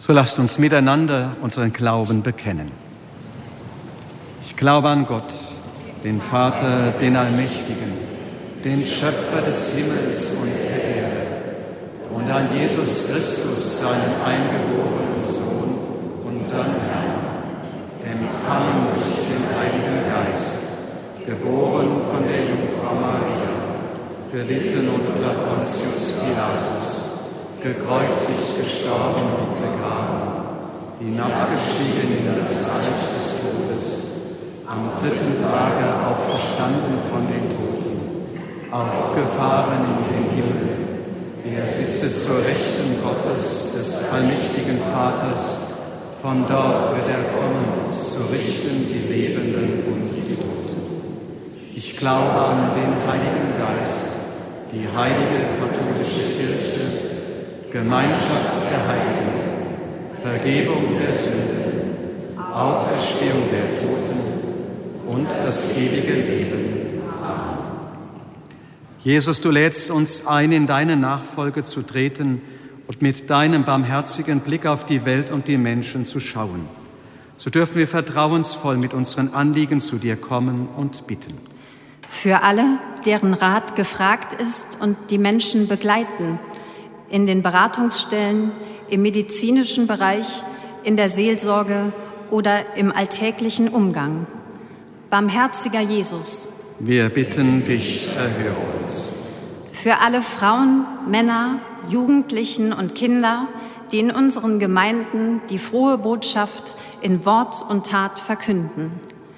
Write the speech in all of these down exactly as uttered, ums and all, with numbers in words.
So lasst uns miteinander unseren Glauben bekennen. Ich glaube an Gott, den Vater, den Allmächtigen, den Schöpfer des Himmels und der Erde, und an Jesus Christus, seinen eingeborenen Sohn, unseren Herrn, empfangen durch den Heiligen Geist, geboren von der Jungfrau Maria, gelitten unter Pontius Pilatus, gekreuzigt, gestorben und begraben, hinabgestiegen in das Reich des Todes, am dritten Tage auferstanden von den Toten, aufgefahren in den Himmel. Er sitze zur Rechten Gottes, des allmächtigen Vaters. Von dort wird er kommen, zu richten die Lebenden und die Toten. Ich glaube an den Heiligen Geist, die heilige katholische Kirche, Gemeinschaft der Heiligen, Vergebung der Sünden, Auferstehung der Toten und das ewige Leben. Amen. Jesus, du lädst uns ein, in deine Nachfolge zu treten und mit deinem barmherzigen Blick auf die Welt und die Menschen zu schauen. So dürfen wir vertrauensvoll mit unseren Anliegen zu dir kommen und bitten. Für alle, deren Rat gefragt ist und die Menschen begleiten, in den Beratungsstellen, im medizinischen Bereich, in der Seelsorge oder im alltäglichen Umgang. Barmherziger Jesus, wir bitten dich, erhöre uns. Für alle Frauen, Männer, Jugendlichen und Kinder, die in unseren Gemeinden die frohe Botschaft in Wort und Tat verkünden.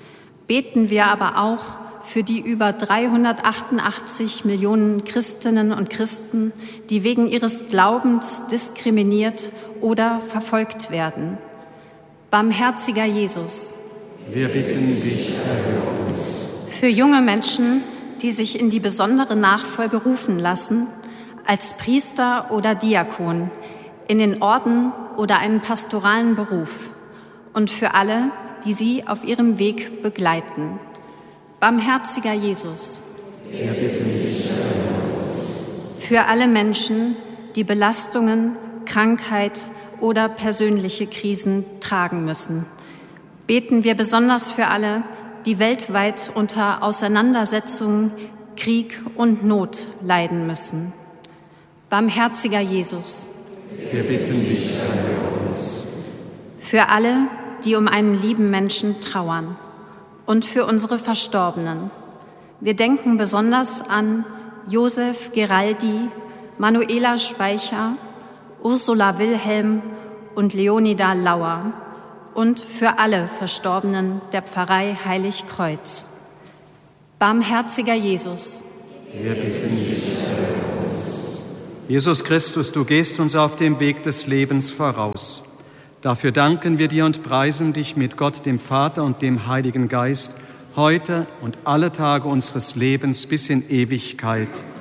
Beten wir aber auch für die über dreihundertachtundachtzig Millionen Christinnen und Christen, die wegen ihres Glaubens diskriminiert oder verfolgt werden. Barmherziger Jesus, wir bitten dich, erhöre uns. Für junge Menschen, die sich in die besondere Nachfolge rufen lassen, als Priester oder Diakon, in den Orden oder einen pastoralen Beruf, und für alle, die sie auf ihrem Weg begleiten. Barmherziger Jesus, wir bitten dich, erhöre uns. Für alle Menschen, die Belastungen, Krankheit oder persönliche Krisen tragen müssen, beten wir besonders für alle, die weltweit unter Auseinandersetzungen, Krieg und Not leiden müssen. Barmherziger Jesus, wir bitten dich, erhöre uns. Für alle, die um einen lieben Menschen trauern, und für unsere Verstorbenen. Wir denken besonders an Josef Geraldi, Manuela Speicher, Ursula Wilhelm und Leonida Lauer und für alle Verstorbenen der Pfarrei Heiligkreuz. Barmherziger Jesus, wir bitten dich, erhöre uns. Jesus Christus, du gehst uns auf dem Weg des Lebens voraus. Dafür danken wir dir und preisen dich mit Gott, dem Vater und dem Heiligen Geist, heute und alle Tage unseres Lebens bis in Ewigkeit.